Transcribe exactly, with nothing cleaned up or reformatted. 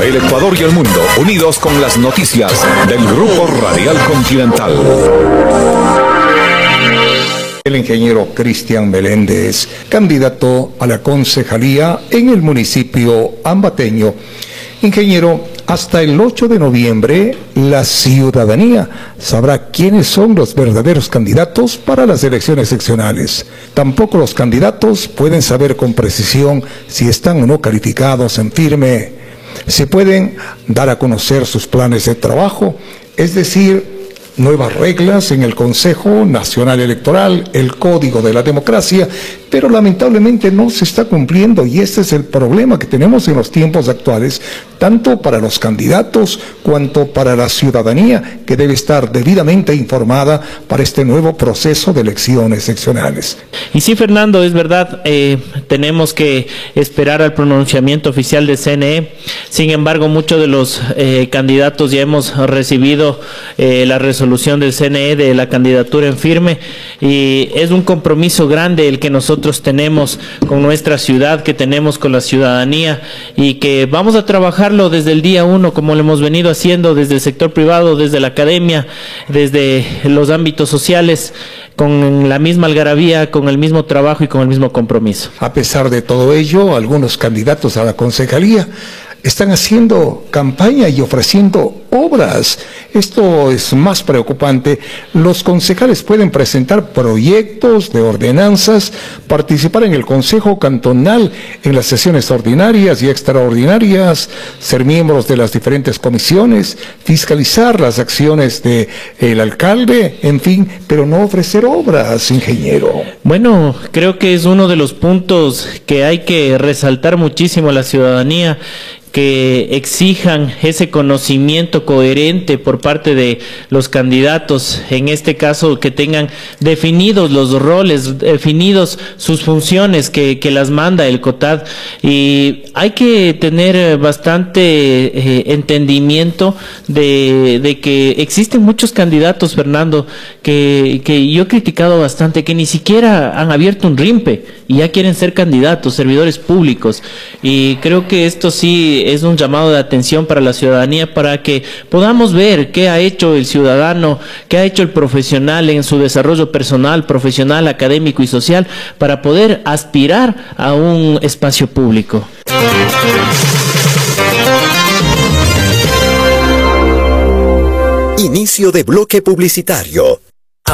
El Ecuador y el mundo, unidos con las noticias del Grupo Radial Continental. El ingeniero Cristian Meléndez, candidato a la concejalía en el municipio ambateño. Ingeniero, hasta el ocho de noviembre, la ciudadanía sabrá quiénes son los verdaderos candidatos para las elecciones seccionales. Tampoco los candidatos pueden saber con precisión si están o no calificados en firme. Se pueden dar a conocer sus planes de trabajo, es decir, nuevas reglas en el Consejo Nacional Electoral, el Código de la Democracia, pero lamentablemente no se está cumpliendo y este es el problema que tenemos en los tiempos actuales, tanto para los candidatos cuanto para la ciudadanía, que debe estar debidamente informada para este nuevo proceso de elecciones seccionales. Y sí, Fernando, es verdad, eh, tenemos que esperar al pronunciamiento oficial del C N E. Sin embargo, muchos de los eh, candidatos ya hemos recibido eh, la resolución del C N E de la candidatura en firme, y es un compromiso grande el que nosotros tenemos con nuestra ciudad, que tenemos con la ciudadanía, y que vamos a trabajarlo desde el día uno, como lo hemos venido haciendo desde el sector privado, desde la academia, desde los ámbitos sociales, con la misma algarabía, con el mismo trabajo y con el mismo compromiso. A pesar de todo ello, algunos candidatos a la concejalía están haciendo campaña y ofreciendo obras. Esto es más preocupante. Los concejales pueden presentar proyectos de ordenanzas, participar en el Consejo Cantonal en las sesiones ordinarias y extraordinarias, ser miembros de las diferentes comisiones, fiscalizar las acciones del alcalde, en fin, pero no ofrecer obras, ingeniero. Bueno, creo que es uno de los puntos que hay que resaltar muchísimo a la ciudadanía, que exijan ese conocimiento coherente por parte de los candidatos, en este caso que tengan definidos los roles, definidos sus funciones que, que las manda el COTAD, y hay que tener bastante eh, entendimiento de, de que existen muchos candidatos, Fernando, que, que yo he criticado bastante, que ni siquiera han abierto un RIMPE y ya quieren ser candidatos, servidores públicos, y creo que esto sí es un llamado de atención para la ciudadanía, para que podamos ver qué ha hecho el ciudadano, qué ha hecho el profesional en su desarrollo personal, profesional, académico y social, para poder aspirar a un espacio público. Inicio de bloque publicitario.